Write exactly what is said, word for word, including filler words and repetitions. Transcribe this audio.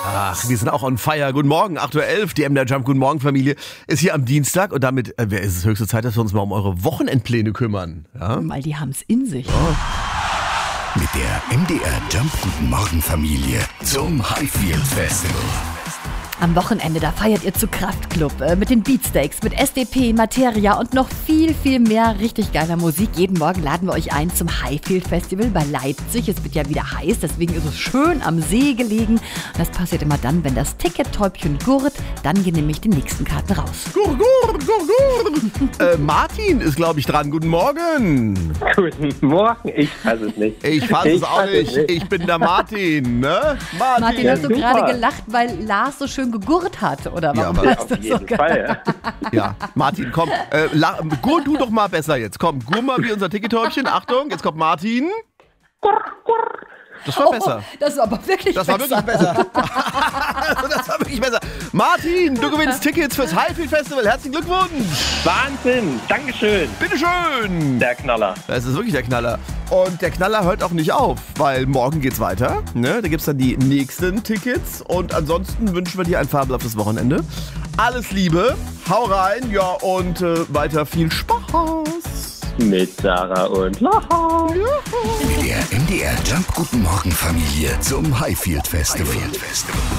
Ach, wir sind auch on fire. Guten Morgen, acht Uhr elf, die M D R Jump Guten Morgen Familie ist hier am Dienstag und damit äh, ist es höchste Zeit, dass wir uns mal um eure Wochenendpläne kümmern. Ja? Weil die haben's in sich. Oh. Mit der M D R Jump Guten Morgen Familie zum Highfield Festival. Am Wochenende, da feiert ihr zu Kraftklub äh, mit den Beatsteaks, mit S D P, Materia und noch viel, viel mehr richtig geiler Musik. Jeden Morgen laden wir euch ein zum Highfield Festival bei Leipzig. Es wird ja wieder heiß, deswegen ist es schön am See gelegen. Und das passiert immer dann, wenn das Ticket-Täubchen gurrt, dann gehen nämlich die nächsten Karten raus. Gur, gur, gur, gur. äh, Martin ist, glaube ich, dran. Guten Morgen. Guten Morgen, ich weiß es nicht. Ich fasse es auch nicht. nicht. Ich bin der Martin, ne? Martin, Martin, hast du super. gerade gelacht, weil Lars so schön gegurrt hat, oder warum Ja, aber- hast du Auf so jeden ge- Fall. Ja, Martin, komm. Äh, la- gur du doch mal besser jetzt. Komm, gur mal wie unser Tickettäubchen. Achtung, jetzt kommt Martin. Das war besser. Oh, das war aber wirklich Das war besser. wirklich besser. Also, das war wirklich besser. Martin, du gewinnst Tickets fürs Highfield Festival. Herzlichen Glückwunsch. Wahnsinn, Dankeschön. Bitteschön. Der Knaller. Das ist wirklich der Knaller. Und der Knaller hört auch nicht auf, weil morgen geht's weiter. Ne? Da gibt's dann die nächsten Tickets. Und ansonsten wünschen wir dir ein fabelhaftes Wochenende. Alles Liebe, hau rein, ja, und äh, weiter viel Spaß. Mit Sarah und Lacha. Mit der M D R Jump Guten Morgen Familie zum Highfield Festival.